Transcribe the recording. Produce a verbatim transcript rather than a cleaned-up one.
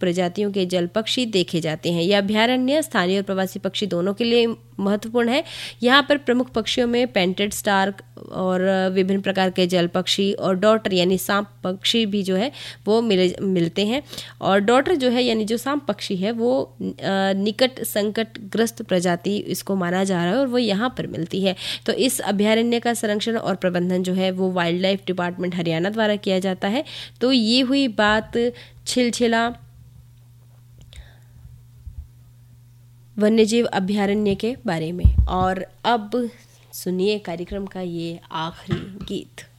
प्रजातियों के जल पक्षी देखे जाते हैं। यह अभ्यारण्य स्थानीय और प्रवासी पक्षी दोनों के लिए महत्वपूर्ण है। यहाँ पर प्रमुख पक्षियों में पेंटेड स्टार्क और विभिन्न प्रकार के जल पक्षी और डॉटर यानी सांप पक्षी भी जो है वो मिले मिलते हैं। और डॉटर जो है यानी जो सांप पक्षी है वो निकट संकटग्रस्त प्रजाति इसको माना जा रहा है और वो यहाँ पर मिलती है। तो इस अभ्यारण्य का संरक्षण और प्रबंधन जो है वो वाइल्ड लाइफ डिपार्टमेंट हरियाणा द्वारा किया जाता है। तो ये हुई बात छिलछिला वन्यजीव अभ्यारण्य के बारे में। और अब सुनिए कार्यक्रम का ये आखिरी गीत।